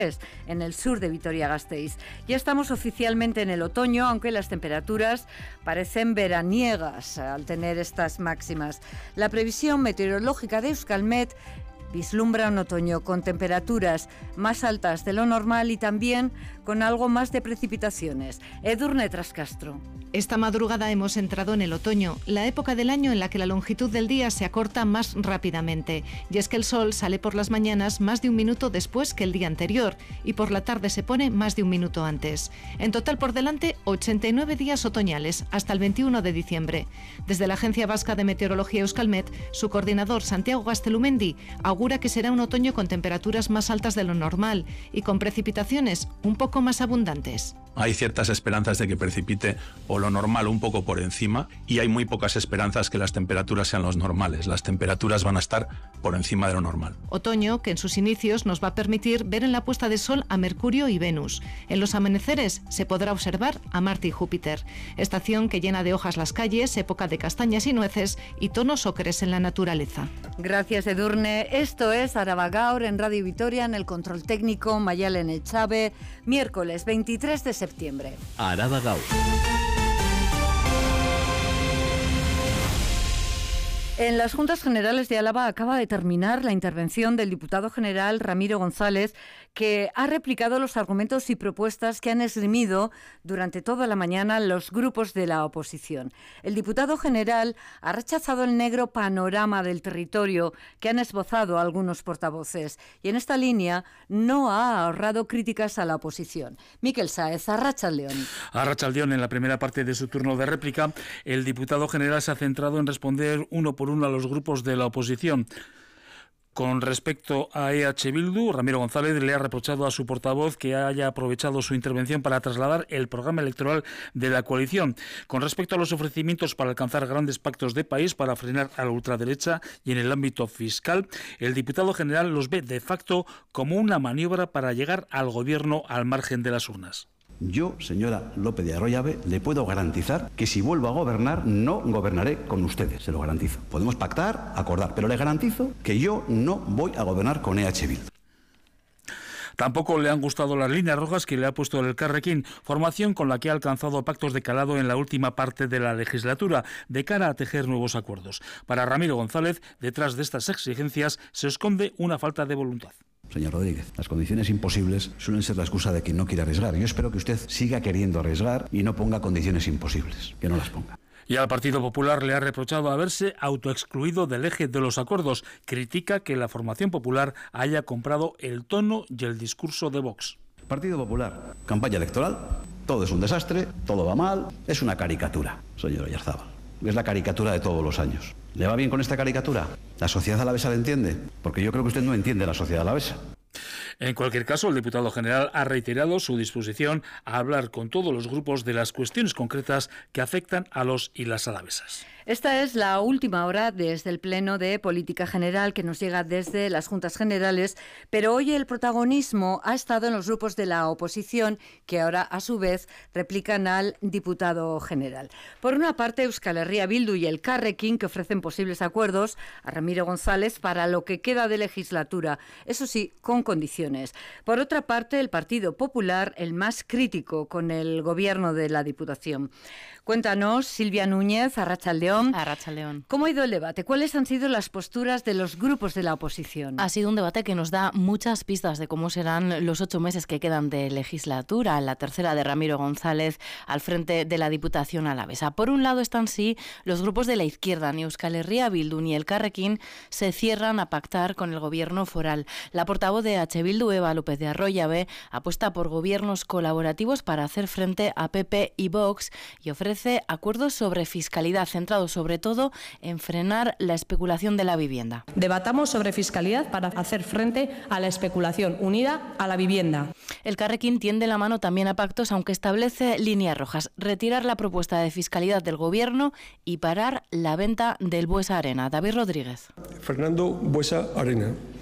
en el sur de Vitoria-Gasteiz. Ya estamos oficialmente en el otoño, aunque las temperaturas parecen veraniegas al tener estas máximas. La previsión meteorológica de Euskalmet vislumbra un otoño con temperaturas más altas de lo normal y también con algo más de precipitaciones. Edurne Trascastro. Esta madrugada hemos entrado en el otoño, la época del año en la que la longitud del día se acorta más rápidamente. Y es que el sol sale por las mañanas más de un minuto después que el día anterior y por la tarde se pone más de un minuto antes. En total por delante 89 días otoñales hasta el 21 de diciembre. Desde la Agencia Vasca de Meteorología Euskalmet, su coordinador Santiago Gastelumendi augura que será un otoño con temperaturas más altas de lo normal y con precipitaciones un poco más abundantes. Hay ciertas esperanzas de que precipite o lo normal un poco por encima y hay muy pocas esperanzas que las temperaturas sean los normales. Las temperaturas van a estar por encima de lo normal. Otoño que en sus inicios nos va a permitir ver en la puesta de sol a Mercurio y Venus. En los amaneceres se podrá observar a Marte y Júpiter. Estación que llena de hojas las calles, época de castañas y nueces y tonos ocres en la naturaleza. Gracias, Edurne. Esto es Araba Gaur en Radio Vitoria, en el control técnico Mayalen Echave, miércoles 23 de septiembre. Araba Gaur. En las Juntas Generales de Álava acaba de terminar la intervención del diputado general Ramiro González, que ha replicado los argumentos y propuestas que han esgrimido durante toda la mañana los grupos de la oposición. El diputado general ha rechazado el negro panorama del territorio que han esbozado algunos portavoces y en esta línea no ha ahorrado críticas a la oposición. Miquel Sáez, Arratsaldeon. Arratsaldeon, en la primera parte de su turno de réplica, el diputado general se ha centrado en responder uno por uno a los grupos de la oposición. Con respecto a EH Bildu, Ramiro González le ha reprochado a su portavoz que haya aprovechado su intervención para trasladar el programa electoral de la coalición. Con respecto a los ofrecimientos para alcanzar grandes pactos de país para frenar a la ultraderecha y en el ámbito fiscal, el diputado general los ve de facto como una maniobra para llegar al gobierno al margen de las urnas. Yo, señora López de Arroyabe, le puedo garantizar que si vuelvo a gobernar, no gobernaré con ustedes, se lo garantizo. Podemos pactar, acordar, pero le garantizo que yo no voy a gobernar con EH Bildu. Tampoco le han gustado las líneas rojas que le ha puesto el Elkarrekin, formación con la que ha alcanzado pactos de calado en la última parte de la legislatura, de cara a tejer nuevos acuerdos. Para Ramiro González, detrás de estas exigencias se esconde una falta de voluntad. Señor Rodríguez, las condiciones imposibles suelen ser la excusa de quien no quiere arriesgar. Yo espero que usted siga queriendo arriesgar y no ponga condiciones imposibles, que no las ponga. Y al Partido Popular le ha reprochado haberse autoexcluido del eje de los acuerdos. Critica que la formación popular haya comprado el tono y el discurso de Vox. Partido Popular, campaña electoral, todo es un desastre, todo va mal, es una caricatura, señor Oyarzábal. Es la caricatura de todos los años. ¿Le va bien con esta caricatura? ¿La sociedad alavesa la entiende? Porque yo creo que usted no entiende la sociedad alavesa. En cualquier caso, el diputado general ha reiterado su disposición a hablar con todos los grupos de las cuestiones concretas que afectan a los y las alavesas. Esta es la última hora desde el Pleno de Política General que nos llega desde las Juntas Generales, pero hoy el protagonismo ha estado en los grupos de la oposición que ahora a su vez replican al diputado general. Por una parte, Euskal Herria Bildu y el Elkarrekin, que ofrecen posibles acuerdos a Ramiro González para lo que queda de legislatura, eso sí, con condiciones. Por otra parte, el Partido Popular, el más crítico con el gobierno de la Diputación. Cuéntanos, Silvia Núñez, Arratsaldeon. Arratsaldeon. ¿Cómo ha ido el debate? ¿Cuáles han sido las posturas de los grupos de la oposición? Ha sido un debate que nos da muchas pistas de cómo serán los 8 meses que quedan de legislatura, la tercera de Ramiro González al frente de la Diputación alavesa. Por un lado están sí los grupos de la izquierda, ni Euskal Herria Bildu ni el Elkarrekin se cierran a pactar con el gobierno foral. La portavoz de H. Bildu, Eva López de Arroyabe, apuesta por gobiernos colaborativos para hacer frente a PP y Vox y ofrece acuerdos sobre fiscalidad centrados sobre todo en frenar la especulación de la vivienda. Debatamos sobre fiscalidad para hacer frente a la especulación unida a la vivienda. El Elkarrekin tiende la mano también a pactos, aunque establece líneas rojas: retirar la propuesta de fiscalidad del gobierno y parar la venta del Buesa Arena. David Rodríguez. Fernando Buesa Arena.